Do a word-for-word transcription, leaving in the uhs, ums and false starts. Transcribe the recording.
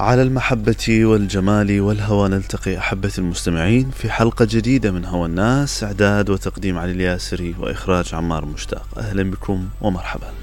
على المحبة والجمال والهوى نلتقي أحبة المستمعين في حلقة جديدة من هوى الناس. إعداد وتقديم علي الياسري وإخراج عمار مشتاق. أهلا بكم ومرحبا.